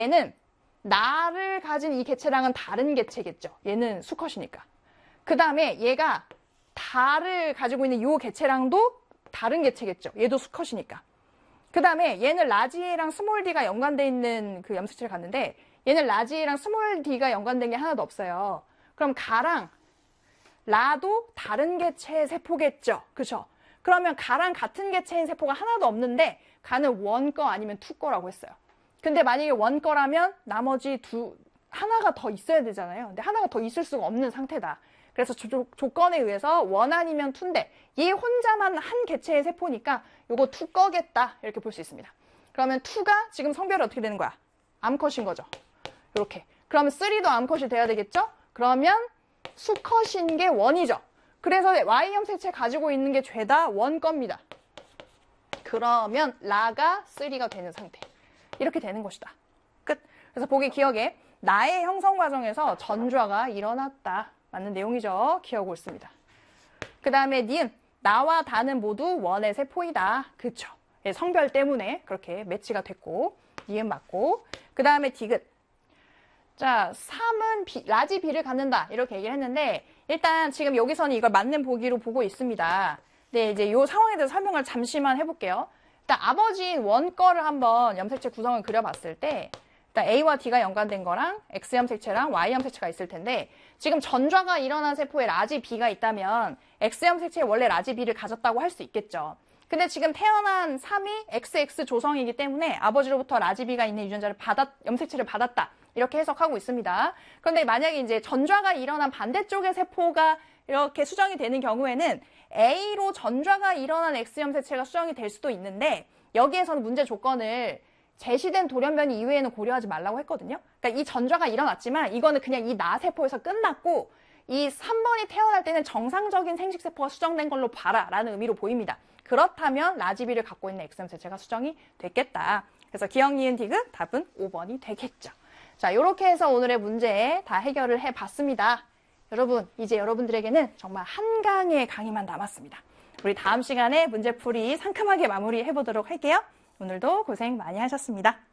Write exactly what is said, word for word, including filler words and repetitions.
얘는 나를 가진 이 개체랑은 다른 개체겠죠. 얘는 수컷이니까. 그 다음에 얘가 다를 가지고 있는 이 개체랑도 다른 개체겠죠. 얘도 수컷이니까. 그 다음에 얘는 라지 A랑 스몰 D가 연관돼 있는 그 염색체를 갔는데 얘는 라지 A랑 스몰 D가 연관된 게 하나도 없어요. 그럼 가랑 라도 다른 개체의 세포겠죠. 그쵸? 그러면 가랑 같은 개체인 세포가 하나도 없는데 가는 원거 아니면 투거라고 했어요. 근데 만약에 원거라면 나머지 두 하나가 더 있어야 되잖아요. 근데 하나가 더 있을 수가 없는 상태다. 그래서 조, 조건에 의해서 원 아니면 투인데 얘 혼자만 한 개체의 세포니까 요거 투거겠다 이렇게 볼 수 있습니다. 그러면 투가 지금 성별이 어떻게 되는 거야? 암컷인 거죠. 이렇게. 그러면 쓰리도 암컷이 돼야 되겠죠? 그러면 수컷인 게 원이죠. 그래서 Y 염색체 가지고 있는 게 죄다 원 겁니다. 그러면 라가 쓰리가 되는 상태. 이렇게 되는 것이다. 끝. 그래서 보기 기억에 나의 형성 과정에서 전좌가 일어났다. 맞는 내용이죠. 기억하고 있습니다. 그 다음에 니은. 나와 다는 모두 원의 세포이다. 그쵸. 예, 성별 때문에 그렇게 매치가 됐고 니은 맞고. 그 다음에 디귿. 자, 삼은 비, 라지 B를 갖는다. 이렇게 얘기를 했는데 일단 지금 여기서는 이걸 맞는 보기로 보고 있습니다. 네, 이제 이 상황에 대해서 설명을 잠시만 해볼게요. 일단 아버지인 원 거를 한번 염색체 구성을 그려봤을 때 일단 A와 D가 연관된 거랑 X 염색체랑 Y 염색체가 있을 텐데 지금 전좌가 일어난 세포에 라지 B가 있다면 X 염색체에 원래 라지 B를 가졌다고 할 수 있겠죠. 근데 지금 태어난 삼이 엑스엑스 조성이기 때문에 아버지로부터 라지 B가 있는 유전자를 받았, 염색체를 받았다. 이렇게 해석하고 있습니다. 그런데 만약에 이제 전좌가 일어난 반대쪽의 세포가 이렇게 수정이 되는 경우에는 A로 전좌가 일어난 X 염색체가 수정이 될 수도 있는데 여기에서는 문제 조건을 제시된 돌연변이 이외에는 고려하지 말라고 했거든요. 그러니까 이 전좌가 일어났지만 이거는 그냥 이 나세포에서 끝났고 이 삼 번이 태어날 때는 정상적인 생식세포가 수정된 걸로 봐라 라는 의미로 보입니다. 그렇다면 라지비를 갖고 있는 X 염색체가 수정이 됐겠다. 그래서 기억, 니은, 디귿 답은 오 번이 되겠죠. 자, 이렇게 해서 오늘의 문제 다 해결을 해봤습니다. 여러분, 이제 여러분들에게는 정말 한강의 강의만 남았습니다. 우리 다음 시간에 문제풀이 상큼하게 마무리해보도록 할게요. 오늘도 고생 많이 하셨습니다.